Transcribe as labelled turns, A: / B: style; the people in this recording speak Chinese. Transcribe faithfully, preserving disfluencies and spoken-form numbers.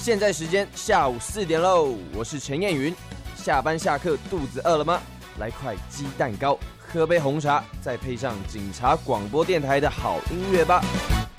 A: 现在时间下午四点喽，我是陈彦云。下班下课肚子饿了吗？来块鸡蛋糕，喝杯红茶，再配上警察广播电台的好音乐吧。